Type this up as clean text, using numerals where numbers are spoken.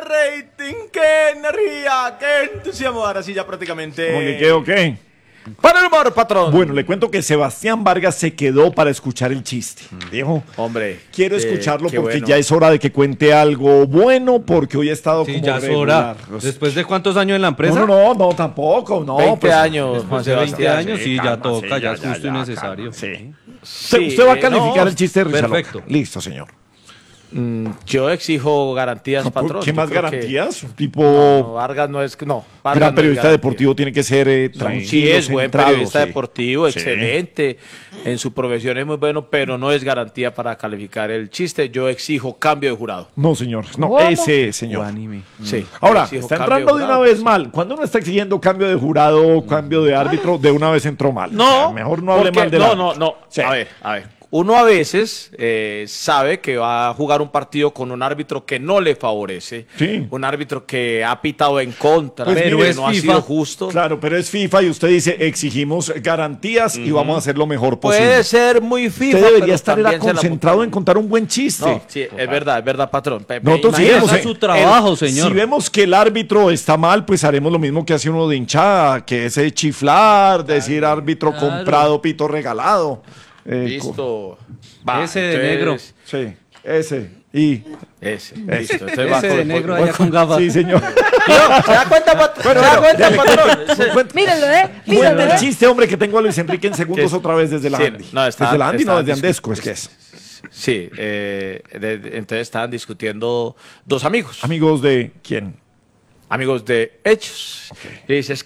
rating, qué energía, qué entusiasmo. Ahora sí ya prácticamente... ¿Cómo que qué o qué? Para el humor, patrón. Bueno, le cuento que Sebastián Vargas se quedó para escuchar el chiste. Dijo, hombre, quiero escucharlo porque bueno. ya es hora de que cuente algo bueno, porque hoy ha estado Sí, como ya es regular. hora. ¿Después de cuántos años en la empresa? No, tampoco, no. 20 pues, años, Juan Después de 20 Sebastián. años, sí, ya calma, toca, sí, ya es justo y necesario. Sí. Sí, Usted va a calificar no, el chiste de Richard perfecto. López. Listo, señor. Yo exijo garantías, patrón. ¿Qué Yo más creo garantías? Un tipo No, Vargas no es... No, Vargas gran no es periodista garantía. deportivo tiene que ser tranquilo, Sí, es buen centrado, periodista sí. deportivo, Sí. excelente. En su profesión es muy bueno, pero no es garantía para calificar el chiste. Yo exijo cambio de jurado. No, señor. No, ¿Cómo? ese, señor. Sí. Ahora, exijo está cambio entrando de una jurado. vez mal. Cuando uno está exigiendo cambio de jurado, cambio de árbitro, de una vez entró mal. No, O sea, mejor no hable porque- mal de no. Sí. A ver. Uno a veces sabe que va a jugar un partido con un árbitro que no le favorece, Sí. un árbitro que ha pitado en contra, Pues pero mire, no ha es sido FIFA. justo. Claro, pero es FIFA y usted dice exigimos garantías y vamos a hacer lo mejor posible. Puede ser muy FIFA, Usted debería pero estar era también se la- concentrado en contar un buen chiste. No, sí, es verdad, patrón. Nosotros sí Imagínese- vemos, haga su trabajo, señor. Si vemos que el árbitro está mal, pues haremos lo mismo que hace uno de hinchada, que es chiflar, decir árbitro claro. comprado, pito regalado. Listo. Va, Ese de negro. Sí, ese. Y Ese, listo. Entonces va Ese con- de negro con- allá con gafas. sí, señor. Tío, ¿se da cuenta, patrón? ¿Se da cuenta, patrón? Míralo, Cuenta el míralo. chiste, hombre, que tengo a Luis Enrique en segundos Que- otra vez desde la sí, Andy. no, está- desde la Andy, no, está- desde Andesco, es que es. Sí, entonces estaban discutiendo dos amigos. Amigos de quién? Amigos de Hechos. Y dice, es